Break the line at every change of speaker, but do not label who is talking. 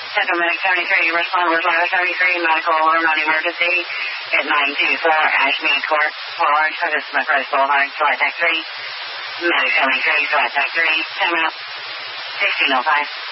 Central Medic 73, respond with Level 73, medical alarm on emergency at 924 Ashmead Court, Forward, so this is my first Boulevard, Flight Tech 3, Medic 73, Flight Tech 3, 10 minutes, 1605.